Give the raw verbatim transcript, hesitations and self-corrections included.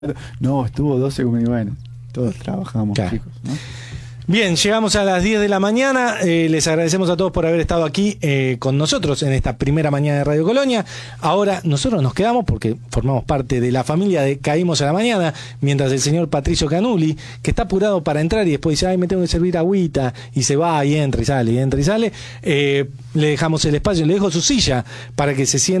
No, estuvo doce conmigo, bueno, todos trabajamos, claro, chicos, ¿no? Bien, llegamos a las diez de la mañana, eh, les agradecemos a todos por haber estado aquí eh, con nosotros en esta primera mañana de Radio Colonia. Ahora nosotros nos quedamos porque formamos parte de la familia de Caímos a la Mañana, mientras el señor Patricio Canuli, que está apurado para entrar y después dice, ay, me tengo que servir agüita, y se va y entra y sale, y entra y sale, eh, le dejamos el espacio, le dejo su silla para que se siente.